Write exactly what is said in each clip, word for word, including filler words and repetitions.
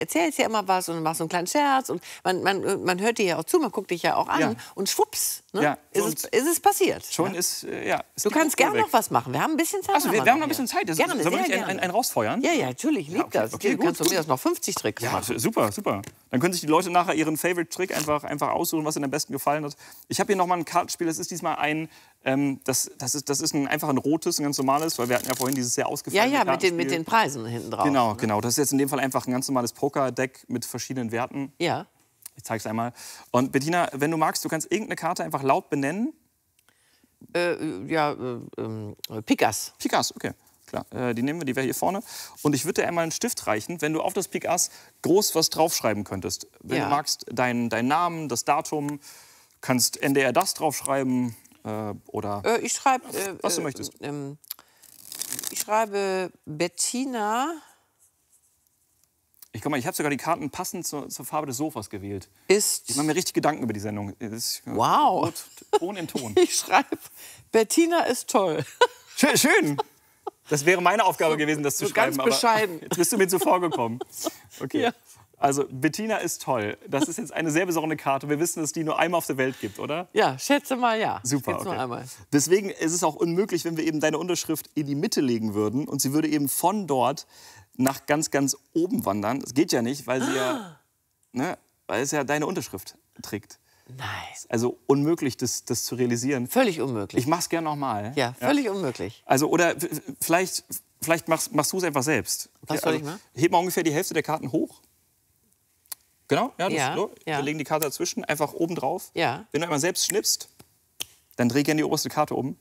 erzählst ja immer was und machst so einen kleinen Scherz und man, man, man hört dir ja auch zu, man guckt dich ja auch an Ja. und schwupps, ne? Ja, ist, es, ist es passiert. Schon ja? ist, äh, ja. Ist Du die kannst Gruppe gerne weg. noch was machen. Wir haben ein bisschen Zeit. Achso, wir, wir haben noch ein bisschen Zeit. Das, Gerne, sollen wir sehr nicht ein, gerne. ein, ein rausfeuern? Ja, ja, natürlich, ich liebe okay, das. okay, du kannst gut, von mir aus noch fünfzig Tricks Ja, machen. super, super. Dann können sich die Leute nachher ihren Favorite-Trick einfach, einfach aussuchen, was ihnen am besten gefallen hat. Ich habe hier noch mal ein Kartenspiel. Das ist diesmal ein, ähm, das, das, ist, das ist ein, einfach ein rotes, ein ganz normales, weil wir hatten ja vorhin dieses sehr Ja, ausgefallene ja, mit den, Kartenspiel. mit den Preisen hinten drauf. Genau, ne? genau. Das ist jetzt in dem Fall einfach ein ganz normales Poker-Deck mit verschiedenen Werten. Ja. Ich zeige es einmal. Und Bettina, wenn du magst, du kannst irgendeine Karte einfach laut benennen. Äh, ja, äh, äh, Pikas. Pikas, okay. Klar, äh, die nehmen wir, die wäre hier vorne. Und ich würde dir einmal einen Stift reichen, wenn du auf das Pikas groß was draufschreiben könntest. Wenn Ja. du magst, deinen dein Namen, das Datum, kannst N D R das draufschreiben äh, oder Äh, ich schreibe... Äh, was du äh, möchtest. Ähm, ich schreibe Bettina Ich, guck mal, ich habe sogar die Karten passend zur, zur Farbe des Sofas gewählt. ist... Ich mache mir richtig Gedanken über die Sendung. Das ist, äh, Wow. Rot, Ton in Ton. Ich schreibe, Bettina ist toll. Schön, schön. Das wäre meine Aufgabe gewesen, das zu so schreiben. ganz bescheiden. Aber jetzt bist du mir zuvor gekommen. Okay. Ja. Also, Bettina ist toll. Das ist jetzt eine sehr besondere Karte. Wir wissen, dass es die nur einmal auf der Welt gibt, oder? Ja, schätze mal ja. Super, Jetzt okay. nur einmal. Deswegen ist es auch unmöglich, wenn wir eben deine Unterschrift in die Mitte legen würden und sie würde eben von dort nach ganz, ganz oben wandern. Das geht ja nicht, weil sie ja, ne, weil es ja deine Unterschrift trägt. Nice. Also unmöglich, das, das zu realisieren. Völlig unmöglich. Ich mach's gern nochmal. Ja, völlig unmöglich. Also, oder f- f- vielleicht, vielleicht machst, machst du es einfach selbst. Okay, Was soll ich also, machen? heb mal ungefähr die Hälfte der Karten hoch. Genau, ja, das Ja, ist so. ja. Wir legen die Karte dazwischen, einfach oben drauf. Ja. Wenn du einmal selbst schnippst, dann dreh gerne die oberste Karte um.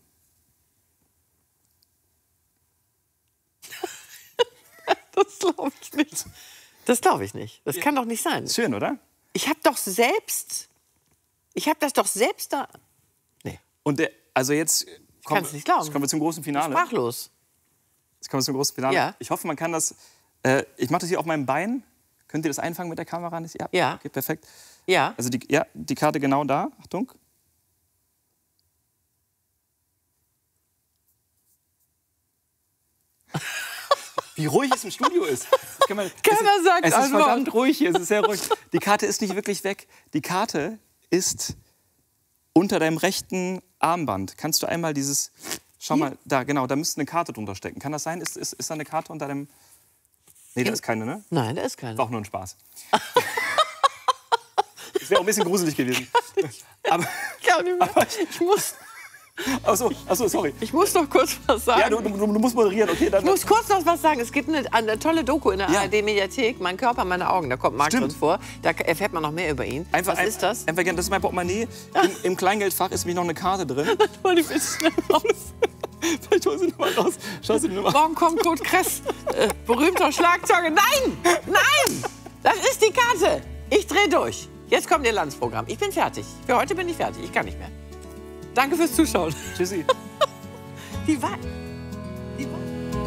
Das glaube ich nicht. Das glaube ich nicht. Das kann doch nicht sein. Schön, oder? Ich habe doch selbst... Ich habe das doch selbst da... Nee, Und der, also jetzt kommen, kann's nicht glauben. jetzt kommen wir zum großen Finale. sprachlos. Jetzt kommen wir zum großen Finale. Ja. Ich hoffe, man kann das. Äh, ich mache das hier auf meinem Bein. Könnt ihr das einfangen mit der Kamera? Ja. Ja. Okay, perfekt. Ja. Also die, ja, die Karte genau da. Achtung. Wie ruhig es im Studio ist. Das kann man, Keiner es, sagt Es ein ist Wort. verdammt ruhig hier. Es ist sehr ruhig. Die Karte ist nicht wirklich weg. Die Karte ist unter deinem rechten Armband. Kannst du einmal dieses... Schau mal, da, genau, da müsste eine Karte drunter stecken. Kann das sein? Ist, ist, ist da eine Karte unter deinem... Nee, da ist keine, ne? Nein, da ist keiner. War auch nur ein Spaß. Das wäre auch ein bisschen gruselig gewesen. Aber, Gar nicht mehr. Ich muss, achso, achso, sorry. ich muss noch kurz was sagen. Ja, du, du, du musst moderieren, okay? Dann, Ich muss kurz noch was sagen. Es gibt eine, eine tolle Doku in der Ja. A R D-Mediathek, Mein Körper, meine Augen. Da kommt Marc Stimmt. drin vor. Da erfährt man noch mehr über ihn. einfach, was ist das? Einfach, das ist mein Portemonnaie. Im, Im Kleingeldfach ist nämlich noch eine Karte drin. Hol die bitte schnell raus. Vielleicht hol sie noch mal raus. Schau sie nur mal. Morgen kommt Kurt Kress, äh, berühmter Schlagzeuger. Nein! Nein! Das ist die Karte. Ich drehe durch. Jetzt kommt Ihr Landsprogramm. Ich bin fertig. Für heute bin ich fertig. Ich kann nicht mehr. Danke fürs Zuschauen. Tschüssi. Die war... Die war...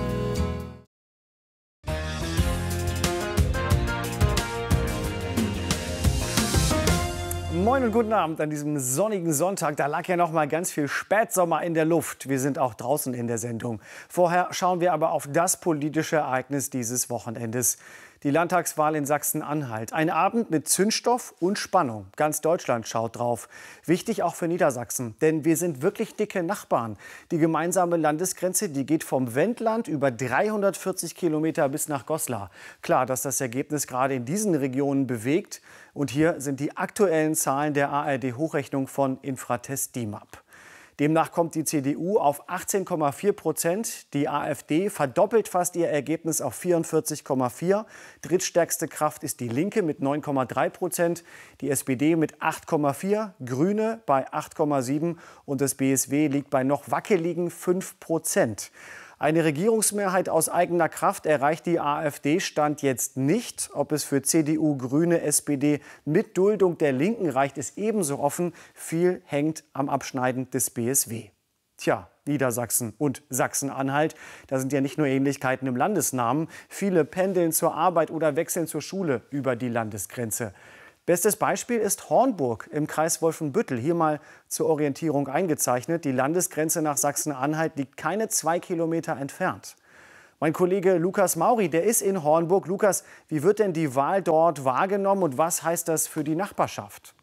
Moin und guten Abend an diesem sonnigen Sonntag. Da lag ja noch mal ganz viel Spätsommer in der Luft. Wir sind auch draußen in der Sendung. Vorher schauen wir aber auf das politische Ereignis dieses Wochenendes. Die Landtagswahl in Sachsen-Anhalt. Ein Abend mit Zündstoff und Spannung. Ganz Deutschland schaut drauf. Wichtig auch für Niedersachsen, denn wir sind wirklich dicke Nachbarn. Die gemeinsame Landesgrenze, die geht vom Wendland über dreihundertvierzig Kilometer bis nach Goslar. Klar, dass das Ergebnis gerade in diesen Regionen bewegt. Und hier sind die aktuellen Zahlen der A R D-Hochrechnung von Infratest DIMAP. Demnach kommt die C D U auf achtzehn Komma vier Prozent. Die AfD verdoppelt fast ihr Ergebnis auf vierundvierzig Komma vier. Drittstärkste Kraft ist die Linke mit neun Komma drei Prozent. Die S P D mit acht Komma vier. Grüne bei acht Komma sieben. Und das B S W liegt bei noch wackeligen fünf Prozent. Eine Regierungsmehrheit aus eigener Kraft erreicht die AfD Stand jetzt nicht. Ob es für C D U, Grüne, S P D mit Duldung der Linken reicht, ist ebenso offen. Viel hängt am Abschneiden des B S W. Tja, Niedersachsen und Sachsen-Anhalt, da sind ja nicht nur Ähnlichkeiten im Landesnamen. Viele pendeln zur Arbeit oder wechseln zur Schule über die Landesgrenze. Bestes Beispiel ist Hornburg im Kreis Wolfenbüttel. Hier mal zur Orientierung eingezeichnet. Die Landesgrenze nach Sachsen-Anhalt liegt keine zwei Kilometer entfernt. Mein Kollege Lukas Mauri, der ist in Hornburg. Lukas, wie wird denn die Wahl dort wahrgenommen und was heißt das für die Nachbarschaft?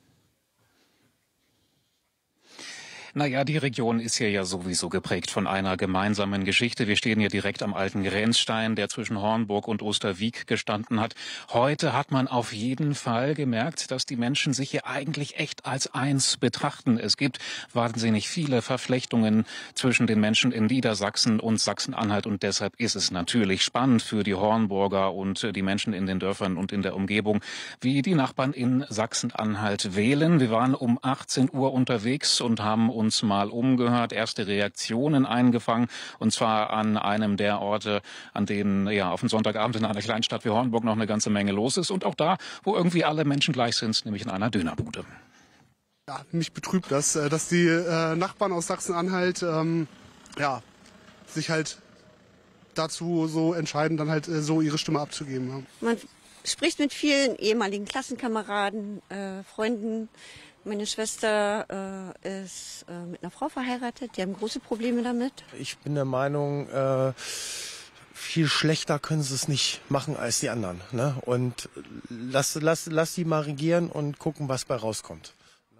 Naja, die Region ist hier ja sowieso geprägt von einer gemeinsamen Geschichte. Wir stehen hier direkt am alten Grenzstein, der zwischen Hornburg und Osterwieck gestanden hat. Heute hat man auf jeden Fall gemerkt, dass die Menschen sich hier eigentlich echt als eins betrachten. Es gibt wahnsinnig viele Verflechtungen zwischen den Menschen in Niedersachsen und Sachsen-Anhalt. Und deshalb ist es natürlich spannend für die Hornburger und die Menschen in den Dörfern und in der Umgebung, wie die Nachbarn in Sachsen-Anhalt wählen. Wir waren um achtzehn Uhr unterwegs und haben uns mal umgehört, erste Reaktionen eingefangen, und zwar an einem der Orte, an denen ja auf dem Sonntagabend in einer Kleinstadt wie Hornburg noch eine ganze Menge los ist und auch da, wo irgendwie alle Menschen gleich sind, nämlich in einer Dönerbude. Ja, mich betrübt das, dass die äh, Nachbarn aus Sachsen-Anhalt ähm, ja, sich halt dazu so entscheiden, dann halt äh, so ihre Stimme abzugeben. Ja. Man spricht mit vielen ehemaligen Klassenkameraden, äh, Freunden. Meine Schwester äh, ist äh, mit einer Frau verheiratet, die haben große Probleme damit. Ich bin der Meinung, äh, viel schlechter können sie es nicht machen als die anderen. Ne? Und lass, lass, lass die mal regieren und gucken, was bei rauskommt.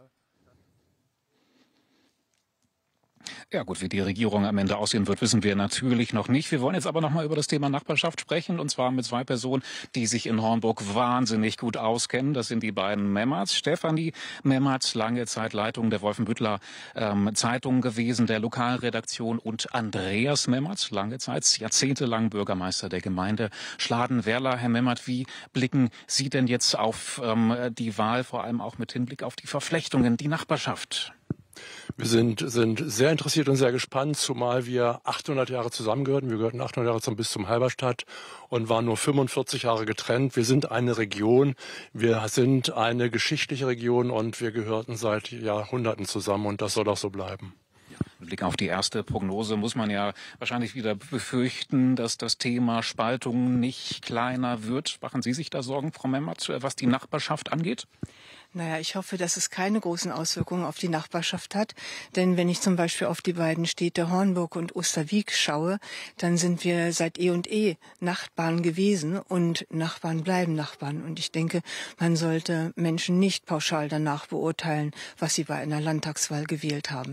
Ja gut, wie die Regierung am Ende aussehen wird, wissen wir natürlich noch nicht. Wir wollen jetzt aber noch mal über das Thema Nachbarschaft sprechen, und zwar mit zwei Personen, die sich in Hornburg wahnsinnig gut auskennen. Das sind die beiden Memmerts. Stefanie Memmert, lange Zeit Leitung der Wolfenbütteler ähm, Zeitung gewesen, der Lokalredaktion, und Andreas Memmert, lange Zeit, jahrzehntelang Bürgermeister der Gemeinde Schladen-Werla. Herr Memmert, wie blicken Sie denn jetzt auf ähm, die Wahl, vor allem auch mit Hinblick auf die Verflechtungen, die Nachbarschaft? Wir sind, sind sehr interessiert und sehr gespannt, zumal wir achthundert Jahre zusammengehörten. Wir gehörten achthundert Jahre zum Bistum Halberstadt und waren nur fünfundvierzig Jahre getrennt. Wir sind eine Region, wir sind eine geschichtliche Region und wir gehörten seit Jahrhunderten zusammen, und das soll auch so bleiben. Mit Blick auf die erste Prognose muss man ja wahrscheinlich wieder befürchten, dass das Thema Spaltung nicht kleiner wird. Machen Sie sich da Sorgen, Frau Memmert, was die Nachbarschaft angeht? Naja, ich hoffe, dass es keine großen Auswirkungen auf die Nachbarschaft hat. Denn wenn ich zum Beispiel auf die beiden Städte Hornburg und Osterwieck schaue, dann sind wir seit eh und eh Nachbarn gewesen, und Nachbarn bleiben Nachbarn. Und ich denke, man sollte Menschen nicht pauschal danach beurteilen, was sie bei einer Landtagswahl gewählt haben.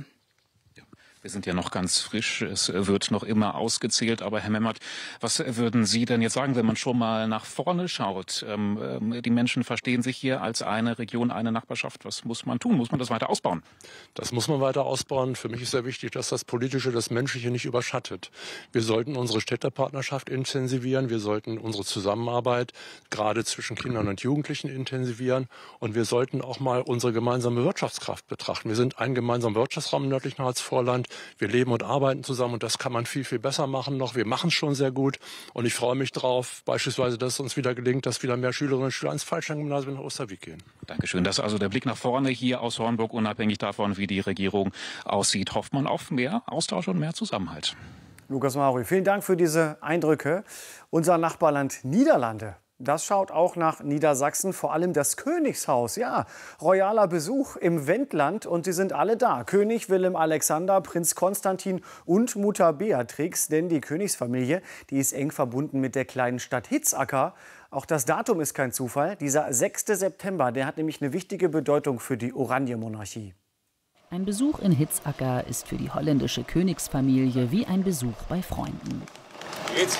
Wir sind ja noch ganz frisch, es wird noch immer ausgezählt. Aber Herr Memmert, was würden Sie denn jetzt sagen, wenn man schon mal nach vorne schaut? Ähm, die Menschen verstehen sich hier als eine Region, eine Nachbarschaft. Was muss man tun? Muss man das weiter ausbauen? Das muss man weiter ausbauen. Für mich ist sehr wichtig, dass das Politische das Menschliche nicht überschattet. Wir sollten unsere Städtepartnerschaft intensivieren. Wir sollten unsere Zusammenarbeit gerade zwischen Kindern und Jugendlichen intensivieren. Und wir sollten auch mal unsere gemeinsame Wirtschaftskraft betrachten. Wir sind ein gemeinsamer Wirtschaftsraum im nördlichen Harzvorland. Wir leben und arbeiten zusammen, und das kann man viel, viel besser machen noch. Wir machen es schon sehr gut, und ich freue mich drauf, beispielsweise, dass es uns wieder gelingt, dass wieder mehr Schülerinnen und Schüler ins Fallschirmgymnasium nach Osterwieck gehen. Dankeschön. Das ist also der Blick nach vorne hier aus Hornburg, unabhängig davon, wie die Regierung aussieht. Hofft man auf mehr Austausch und mehr Zusammenhalt. Lukas Mauri, vielen Dank für diese Eindrücke. Unser Nachbarland Niederlande, das schaut auch nach Niedersachsen, vor allem das Königshaus. Ja, royaler Besuch im Wendland, und sie sind alle da. König Willem Alexander, Prinz Konstantin und Mutter Beatrix. Denn die Königsfamilie, die ist eng verbunden mit der kleinen Stadt Hitzacker. Auch das Datum ist kein Zufall. Dieser sechste September, der hat nämlich eine wichtige Bedeutung für die Oranjemonarchie. Ein Besuch in Hitzacker ist für die holländische Königsfamilie wie ein Besuch bei Freunden. Jetzt.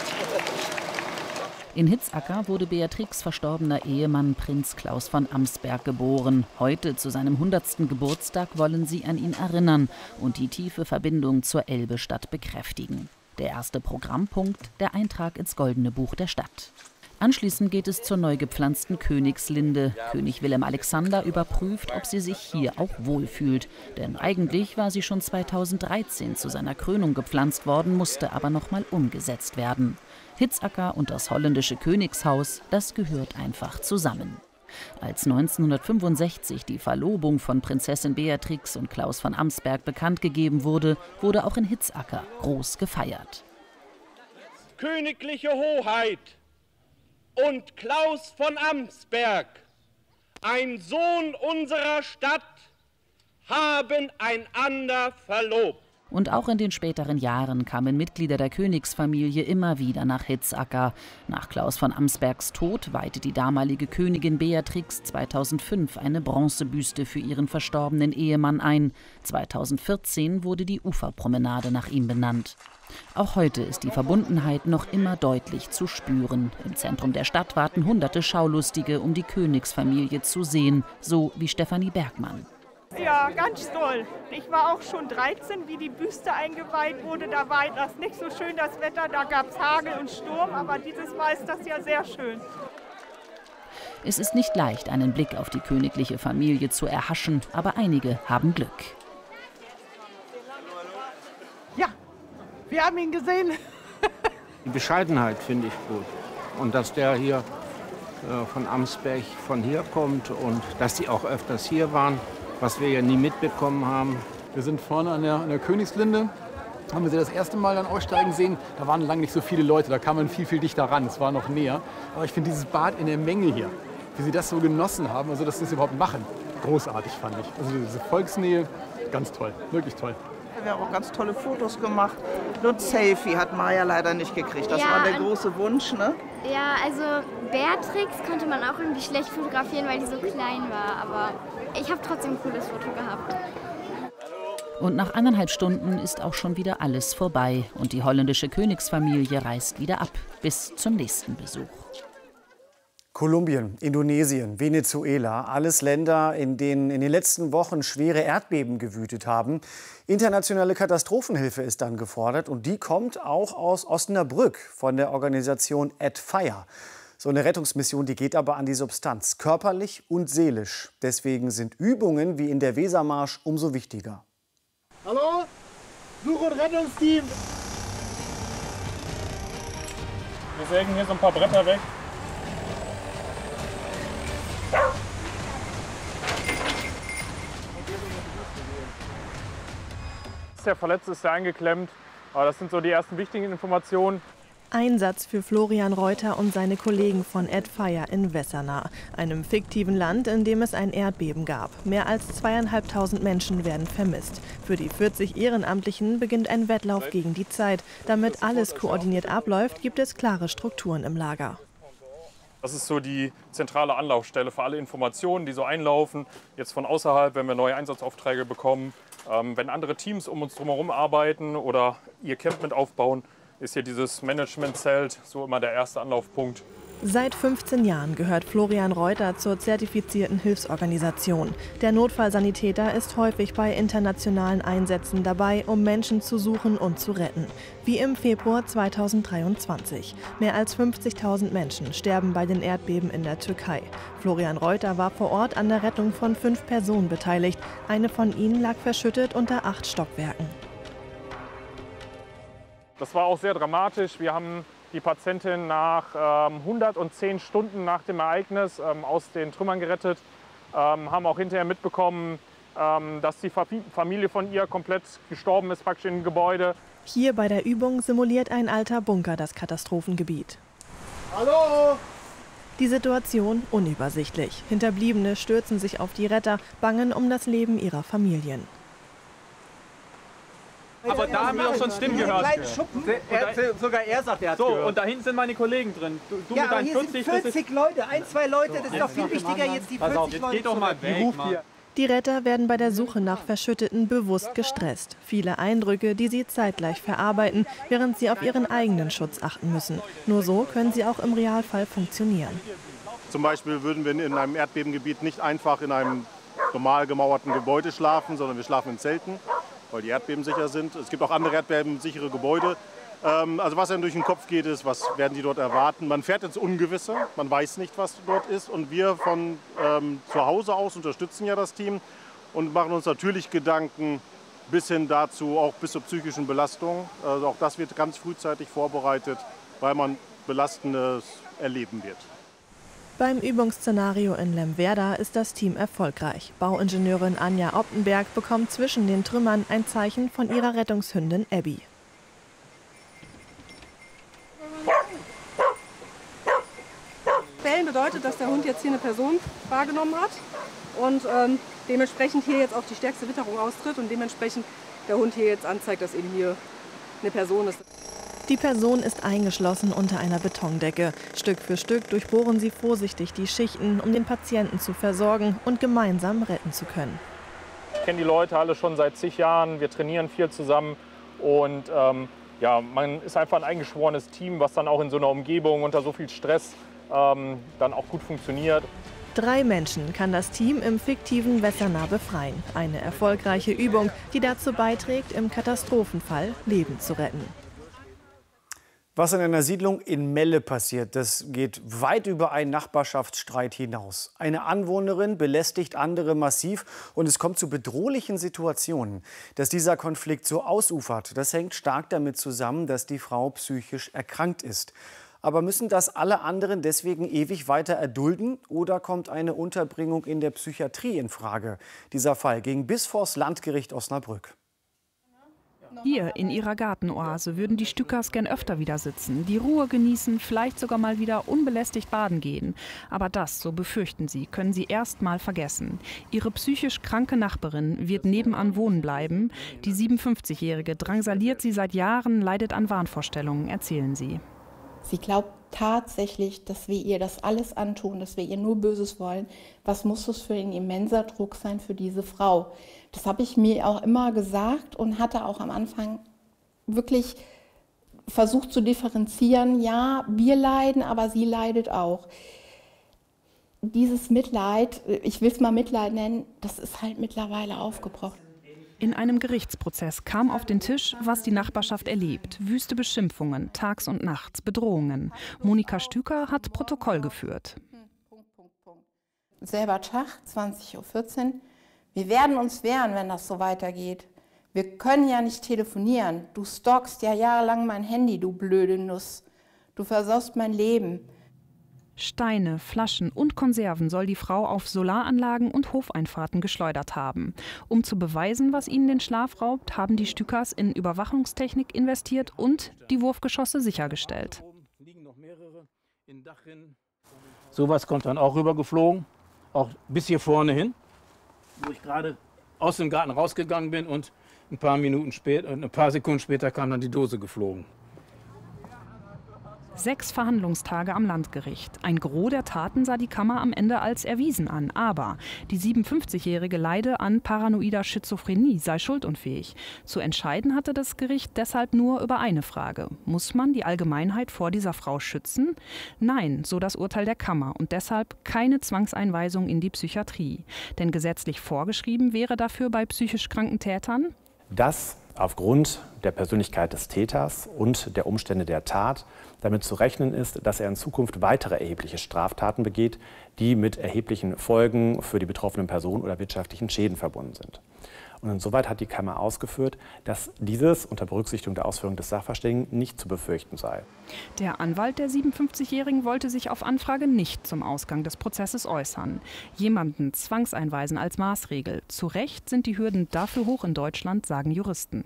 In Hitzacker wurde Beatrix' verstorbener Ehemann Prinz Klaus von Amsberg geboren. Heute, zu seinem hundertsten Geburtstag, wollen sie an ihn erinnern und die tiefe Verbindung zur Elbestadt bekräftigen. Der erste Programmpunkt, der Eintrag ins Goldene Buch der Stadt. Anschließend geht es zur neu gepflanzten Königslinde. König Willem Alexander überprüft, ob sie sich hier auch wohlfühlt. Denn eigentlich war sie schon zweitausenddreizehn zu seiner Krönung gepflanzt worden, musste aber noch mal umgesetzt werden. Hitzacker und das holländische Königshaus, das gehört einfach zusammen. Als neunzehnhundertfünfundsechzig die Verlobung von Prinzessin Beatrix und Klaus von Amsberg bekannt gegeben wurde, wurde auch in Hitzacker groß gefeiert. Königliche Hoheit und Klaus von Amsberg, ein Sohn unserer Stadt, haben einander verlobt. Und auch in den späteren Jahren kamen Mitglieder der Königsfamilie immer wieder nach Hitzacker. Nach Klaus von Amsbergs Tod weihte die damalige Königin Beatrix zweitausendfünf eine Bronzebüste für ihren verstorbenen Ehemann ein. zweitausendvierzehn wurde die Uferpromenade nach ihm benannt. Auch heute ist die Verbundenheit noch immer deutlich zu spüren. Im Zentrum der Stadt warten hunderte Schaulustige, um die Königsfamilie zu sehen, so wie Stefanie Bergmann. Ja, ganz toll. Ich war auch schon dreizehn, wie die Büste eingeweiht wurde. Da war das nicht so schön, das Wetter. Da gab es Hagel und Sturm, aber dieses Mal ist das ja sehr schön. Es ist nicht leicht, einen Blick auf die königliche Familie zu erhaschen, aber einige haben Glück. Ja, wir haben ihn gesehen. Die Bescheidenheit finde ich gut. Und dass der hier äh, von Amsberg von hier kommt und dass die auch öfters hier waren, was wir ja nie mitbekommen haben. Wir sind vorne an der, an der Königslinde, haben wir sie das erste Mal dann aussteigen sehen. Da waren lange nicht so viele Leute, da kam man viel, viel dichter ran, es war noch näher. Aber ich finde dieses Bad in der Menge hier, wie sie das so genossen haben, also dass sie das überhaupt machen, großartig fand ich. Also diese Volksnähe, ganz toll, wirklich toll. Wir haben auch ganz tolle Fotos gemacht. Nur ein Selfie hat Maja leider nicht gekriegt. Das ja, war der große Wunsch, ne? Ja, also Beatrix konnte man auch irgendwie schlecht fotografieren, weil die so klein war. Aber ich habe trotzdem ein cooles Foto gehabt. Und nach anderthalb Stunden ist auch schon wieder alles vorbei. Und die holländische Königsfamilie reist wieder ab. Bis zum nächsten Besuch. Kolumbien, Indonesien, Venezuela, alles Länder, in denen in den letzten Wochen schwere Erdbeben gewütet haben. Internationale Katastrophenhilfe ist dann gefordert und die kommt auch aus Osnabrück von der Organisation Add Fire. So eine Rettungsmission, die geht aber an die Substanz, körperlich und seelisch. Deswegen sind Übungen wie in der Wesermarsch umso wichtiger. Hallo, Such- und Rettungsteam! Wir sägen hier so ein paar Bretter weg. Der Verletzte ist ja eingeklemmt, aber das sind so die ersten wichtigen Informationen. Einsatz für Florian Reuter und seine Kollegen von Add Fire in Wessernah, einem fiktiven Land, in dem es ein Erdbeben gab. Mehr als zweieinhalbtausend Menschen werden vermisst. Für die vierzig Ehrenamtlichen beginnt ein Wettlauf gegen die Zeit. Damit alles koordiniert abläuft, gibt es klare Strukturen im Lager. Das ist so die zentrale Anlaufstelle für alle Informationen, die so einlaufen. Jetzt von außerhalb, wenn wir neue Einsatzaufträge bekommen, ähm, wenn andere Teams um uns drumherum arbeiten oder ihr Camp mit aufbauen, ist hier dieses Managementzelt so immer der erste Anlaufpunkt. Seit fünfzehn Jahren gehört Florian Reuter zur zertifizierten Hilfsorganisation. Der Notfallsanitäter ist häufig bei internationalen Einsätzen dabei, um Menschen zu suchen und zu retten. Wie im Februar zweitausenddreiundzwanzig. Mehr als fünfzigtausend Menschen sterben bei den Erdbeben in der Türkei. Florian Reuter war vor Ort an der Rettung von fünf Personen beteiligt. Eine von ihnen lag verschüttet unter acht Stockwerken. Das war auch sehr dramatisch. Wir haben die Patientin nach ähm, hundertzehn Stunden nach dem Ereignis ähm, aus den Trümmern gerettet, ähm, haben auch hinterher mitbekommen, ähm, dass die Familie von ihr komplett gestorben ist, praktisch im Gebäude. Hier bei der Übung simuliert ein alter Bunker das Katastrophengebiet. Hallo! Die Situation unübersichtlich. Hinterbliebene stürzen sich auf die Retter, bangen um das Leben ihrer Familien. Aber da haben wir doch schon Stimmen gehört. Er, sogar er sagt, er hat So, gehört. und da hinten sind meine Kollegen drin. Du, du Ja, mit aber deinen hier sind vierzig, das ist- vierzig Leute, ein, zwei Leute, das ist doch viel wichtiger, jetzt die Pass auf, vierzig jetzt Leute geht doch zu mal retten. weg, Mann. Die Retter werden bei der Suche nach Verschütteten bewusst gestresst. Viele Eindrücke, die sie zeitgleich verarbeiten, während sie auf ihren eigenen Schutz achten müssen. Nur so können sie auch im Realfall funktionieren. Zum Beispiel würden wir in einem Erdbebengebiet nicht einfach in einem normal gemauerten Gebäude schlafen, sondern wir schlafen in Zelten, weil die erdbebensicher sind. Es gibt auch andere erdbebensichere Gebäude. Ähm, also was einem durch den Kopf geht, ist, was werden die dort erwarten. Man fährt ins Ungewisse, man weiß nicht, was dort ist. Und wir von ähm, zu Hause aus unterstützen ja das Team und machen uns natürlich Gedanken bis hin dazu, auch bis zur psychischen Belastung. Also auch das wird ganz frühzeitig vorbereitet, weil man Belastendes erleben wird. Beim Übungsszenario in Lemwerda ist das Team erfolgreich. Bauingenieurin Anja Optenberg bekommt zwischen den Trümmern ein Zeichen von ihrer Rettungshündin Abby. Bellen bedeutet, dass der Hund jetzt hier eine Person wahrgenommen hat und ähm, dementsprechend hier jetzt auch die stärkste Witterung austritt und dementsprechend der Hund hier jetzt anzeigt, dass eben hier eine Person ist. Die Person ist eingeschlossen unter einer Betondecke. Stück für Stück durchbohren sie vorsichtig die Schichten, um den Patienten zu versorgen und gemeinsam retten zu können. Ich kenne die Leute alle schon seit zig Jahren, wir trainieren viel zusammen und ähm, ja, man ist einfach ein eingeschworenes Team, was dann auch in so einer Umgebung unter so viel Stress ähm, dann auch gut funktioniert. Drei Menschen kann das Team im fiktiven Wessernah befreien. Eine erfolgreiche Übung, die dazu beiträgt, im Katastrophenfall Leben zu retten. Was in einer Siedlung in Melle passiert, das geht weit über einen Nachbarschaftsstreit hinaus. Eine Anwohnerin belästigt andere massiv und es kommt zu bedrohlichen Situationen. Dass dieser Konflikt so ausufert, das hängt stark damit zusammen, dass die Frau psychisch erkrankt ist. Aber müssen das alle anderen deswegen ewig weiter erdulden oder kommt eine Unterbringung in der Psychiatrie in Frage? Dieser Fall ging bis vors Landgericht Osnabrück. Hier in ihrer Gartenoase würden die Stückers gern öfter wieder sitzen, die Ruhe genießen, vielleicht sogar mal wieder unbelästigt baden gehen. Aber das, so befürchten sie, können sie erst mal vergessen. Ihre psychisch kranke Nachbarin wird nebenan wohnen bleiben. Die siebenundfünfzigjährige drangsaliert sie seit Jahren, leidet an Wahnvorstellungen, erzählen sie. Sie glaubt tatsächlich, dass wir ihr das alles antun, dass wir ihr nur Böses wollen. Was muss das für ein immenser Druck sein für diese Frau? Das habe ich mir auch immer gesagt und hatte auch am Anfang wirklich versucht zu differenzieren. Ja, wir leiden, aber sie leidet auch. Dieses Mitleid, ich will es mal Mitleid nennen, das ist halt mittlerweile aufgebraucht. In einem Gerichtsprozess kam auf den Tisch, was die Nachbarschaft erlebt. Wüste Beschimpfungen, tags und nachts, Bedrohungen. Monika Stüker hat Protokoll geführt. Selber Tag, zwanzig Uhr vierzehn. Wir werden uns wehren, wenn das so weitergeht. Wir können ja nicht telefonieren. Du stalkst ja jahrelang mein Handy, du blöde Nuss. Du versaust mein Leben. Steine, Flaschen und Konserven soll die Frau auf Solaranlagen und Hofeinfahrten geschleudert haben. Um zu beweisen, was ihnen den Schlaf raubt, haben die Stückers in Überwachungstechnik investiert und die Wurfgeschosse sichergestellt. Sowas kommt dann auch rübergeflogen, auch bis hier vorne hin, wo ich gerade aus dem Garten rausgegangen bin und ein paar Minuten später, ein paar Sekunden später kam dann die Dose geflogen. Sechs Verhandlungstage am Landgericht. Ein Gros der Taten sah die Kammer am Ende als erwiesen an. Aber die siebenundfünfzigjährige leide an paranoider Schizophrenie, sei schuldunfähig. Zu entscheiden hatte das Gericht deshalb nur über eine Frage. Muss man die Allgemeinheit vor dieser Frau schützen? Nein, so das Urteil der Kammer. Und deshalb keine Zwangseinweisung in die Psychiatrie. Denn gesetzlich vorgeschrieben wäre dafür bei psychisch kranken Tätern, dass aufgrund der Persönlichkeit des Täters und der Umstände der Tat damit zu rechnen ist, dass er in Zukunft weitere erhebliche Straftaten begeht, die mit erheblichen Folgen für die betroffenen Personen oder wirtschaftlichen Schäden verbunden sind. Und insoweit hat die Kammer ausgeführt, dass dieses unter Berücksichtigung der Ausführung des Sachverständigen nicht zu befürchten sei. Der Anwalt der siebenundfünfzigjährigen wollte sich auf Anfrage nicht zum Ausgang des Prozesses äußern. Jemanden zwangseinweisen als Maßregel. Zu Recht sind die Hürden dafür hoch in Deutschland, sagen Juristen.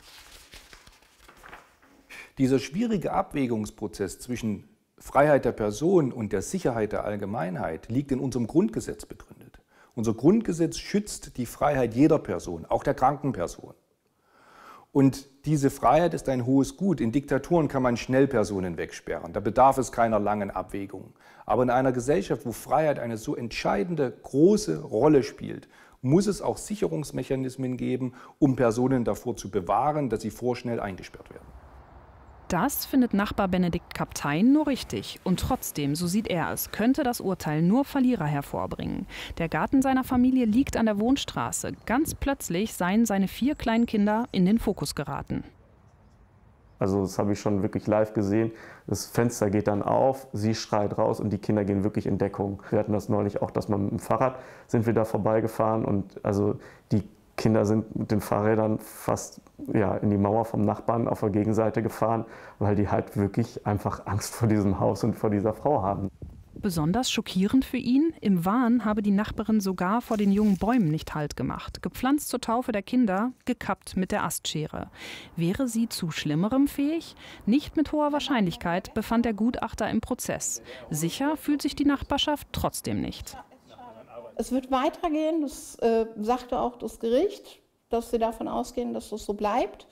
Dieser schwierige Abwägungsprozess zwischen Freiheit der Person und der Sicherheit der Allgemeinheit liegt in unserem Grundgesetz begründet. Unser Grundgesetz schützt die Freiheit jeder Person, auch der kranken Person. Und diese Freiheit ist ein hohes Gut. In Diktaturen kann man schnell Personen wegsperren. Da bedarf es keiner langen Abwägung. Aber in einer Gesellschaft, wo Freiheit eine so entscheidende, große Rolle spielt, muss es auch Sicherungsmechanismen geben, um Personen davor zu bewahren, dass sie vorschnell eingesperrt werden. Das findet Nachbar Benedikt Kaptein nur richtig. Und trotzdem, so sieht er es, könnte das Urteil nur Verlierer hervorbringen. Der Garten seiner Familie liegt an der Wohnstraße. Ganz plötzlich seien seine vier kleinen Kinder in den Fokus geraten. Also das habe ich schon wirklich live gesehen. Das Fenster geht dann auf, sie schreit raus und die Kinder gehen wirklich in Deckung. Wir hatten das neulich auch, dass man mit dem Fahrrad sind wir da vorbeigefahren und also die Kinder sind mit den Fahrrädern fast ja, in die Mauer vom Nachbarn auf der Gegenseite gefahren, weil die halt wirklich einfach Angst vor diesem Haus und vor dieser Frau haben. Besonders schockierend für ihn, im Wahn habe die Nachbarin sogar vor den jungen Bäumen nicht Halt gemacht. Gepflanzt zur Taufe der Kinder, gekappt mit der Astschere. Wäre sie zu Schlimmerem fähig? Nicht mit hoher Wahrscheinlichkeit, befand der Gutachter im Prozess. Sicher fühlt sich die Nachbarschaft trotzdem nicht. Es wird weitergehen, das äh, sagte auch das Gericht. dass sie davon ausgehen, dass es so bleibt.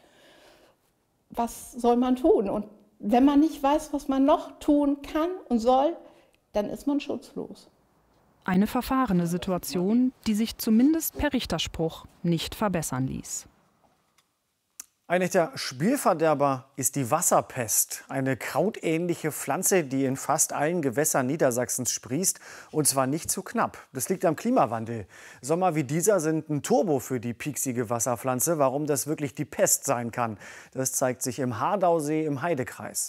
Was soll man tun? Und wenn man nicht weiß, was man noch tun kann und soll, dann ist man schutzlos. Eine verfahrene Situation, die sich zumindest per Richterspruch nicht verbessern ließ. Ein echter Spielverderber ist die Wasserpest. Eine krautähnliche Pflanze, die in fast allen Gewässern Niedersachsens sprießt. Und zwar nicht zu knapp. Das liegt am Klimawandel. Sommer wie dieser sind ein Turbo für die pieksige Wasserpflanze. Warum das wirklich die Pest sein kann, das zeigt sich im Hardausee im Heidekreis.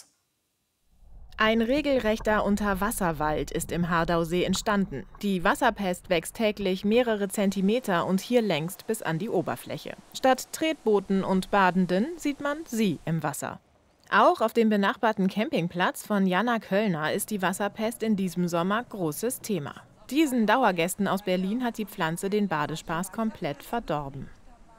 Ein regelrechter Unterwasserwald ist im Hardausee entstanden. Die Wasserpest wächst täglich mehrere Zentimeter und hier längst bis an die Oberfläche. Statt Tretbooten und Badenden sieht man sie im Wasser. Auch auf dem benachbarten Campingplatz von Jana Köllner ist die Wasserpest in diesem Sommer großes Thema. Diesen Dauergästen aus Berlin hat die Pflanze den Badespaß komplett verdorben.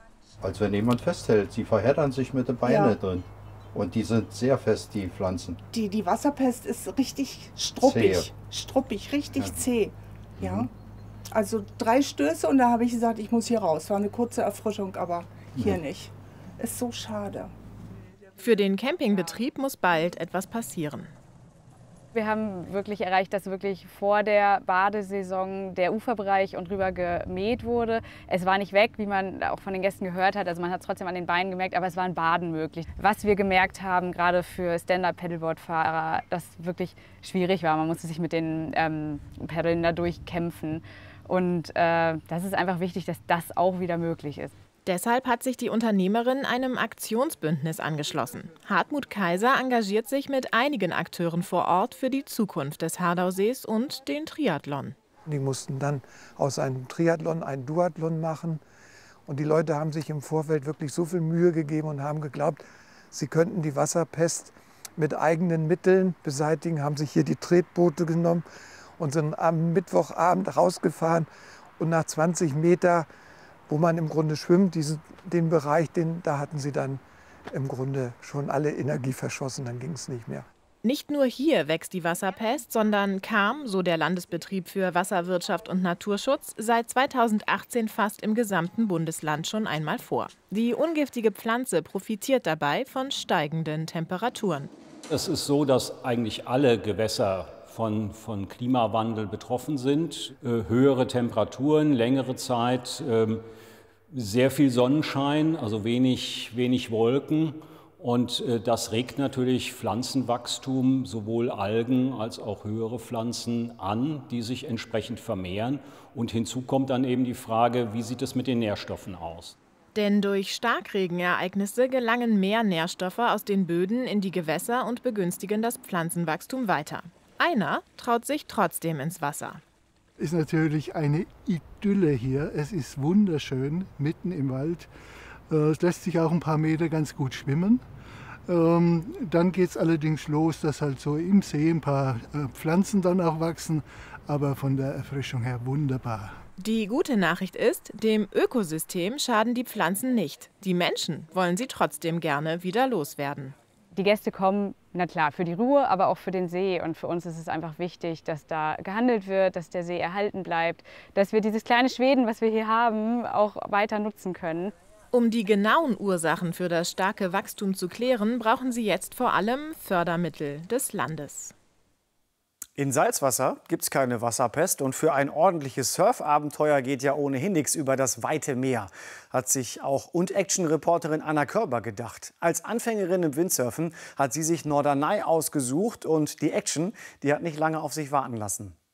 Als wenn jemand festhält, sie verheddern sich mit den Beinen Ja. drin. Und die sind sehr fest, die Pflanzen. Die, die Wasserpest ist richtig struppig, Zäh. struppig, richtig Ja. zäh. Ja. Mhm. Also drei Stöße und da habe ich gesagt, ich muss hier raus. War eine kurze Erfrischung, aber hier Mhm. nicht. Ist so schade. Für den Campingbetrieb muss bald etwas passieren. Wir haben wirklich erreicht, dass wirklich vor der Badesaison der Uferbereich und rüber gemäht wurde. Es war nicht weg, wie man auch von den Gästen gehört hat. Also man hat es trotzdem an den Beinen gemerkt, aber es war ein Baden möglich. Was wir gemerkt haben, gerade für Stand-Up-Paddleboard-Fahrer, das wirklich schwierig war. Man musste sich mit den ähm, Paddeln da durchkämpfen. Und äh, das ist einfach wichtig, dass das auch wieder möglich ist. Deshalb hat sich die Unternehmerin einem Aktionsbündnis angeschlossen. Hartmut Kaiser engagiert sich mit einigen Akteuren vor Ort für die Zukunft des Hardausees und den Triathlon. Die mussten dann aus einem Triathlon einen Duathlon machen. Und die Leute haben sich im Vorfeld wirklich so viel Mühe gegeben und haben geglaubt, sie könnten die Wasserpest mit eigenen Mitteln beseitigen, haben sich hier die Tretboote genommen und sind am Mittwochabend rausgefahren. Und nach zwanzig Meter, wo man im Grunde schwimmt, diesen, den Bereich, den, da hatten sie dann im Grunde schon alle Energie verschossen, dann ging es nicht mehr. Nicht nur hier wächst die Wasserpest, sondern kam, so der Landesbetrieb für Wasserwirtschaft und Naturschutz, seit zweitausendachtzehn fast im gesamten Bundesland schon einmal vor. Die ungiftige Pflanze profitiert dabei von steigenden Temperaturen. Es ist so, dass eigentlich alle Gewässer von, von Klimawandel betroffen sind. Äh, höhere Temperaturen, längere Zeit, äh, sehr viel Sonnenschein, also wenig, wenig Wolken. Und äh, das regt natürlich Pflanzenwachstum, sowohl Algen als auch höhere Pflanzen an, die sich entsprechend vermehren. Und hinzu kommt dann eben die Frage, wie sieht es mit den Nährstoffen aus? Denn durch Starkregenereignisse gelangen mehr Nährstoffe aus den Böden in die Gewässer und begünstigen das Pflanzenwachstum weiter. Einer traut sich trotzdem ins Wasser. Ist natürlich eine Idylle hier. Es ist wunderschön, mitten im Wald. Es lässt sich auch ein paar Meter ganz gut schwimmen. Dann geht es allerdings los, dass halt so im See ein paar Pflanzen dann auch wachsen. Aber von der Erfrischung her wunderbar. Die gute Nachricht ist, dem Ökosystem schaden die Pflanzen nicht. Die Menschen wollen sie trotzdem gerne wieder loswerden. Die Gäste kommen, na klar, für die Ruhe, aber auch für den See. Und für uns ist es einfach wichtig, dass da gehandelt wird, dass der See erhalten bleibt, dass wir dieses kleine Schweden, was wir hier haben, auch weiter nutzen können. Um die genauen Ursachen für das starke Wachstum zu klären, brauchen sie jetzt vor allem Fördermittel des Landes. In Salzwasser gibt es keine Wasserpest und für ein ordentliches Surfabenteuer geht ja ohnehin nichts über das weite Meer, hat sich auch Und-Action-Reporterin Anna Körber gedacht. Als Anfängerin im Windsurfen hat sie sich Norderney ausgesucht und die Action, die hat nicht lange auf sich warten lassen.